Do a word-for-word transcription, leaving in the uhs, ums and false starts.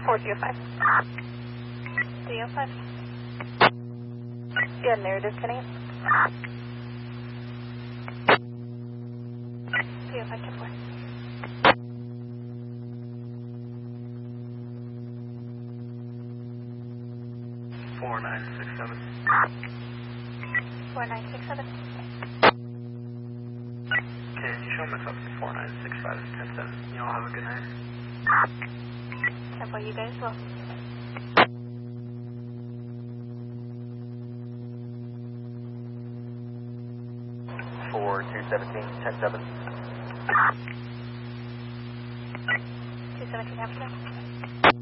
four two five. three oh five. Good, narrative, can I? three oh five to four. four nine six seven. four nine six seven. Can you show them it's up to four nine six five ten seven? You all have a good night. Tempo, you guys will. four two seventeen ten seven. two seventeen after.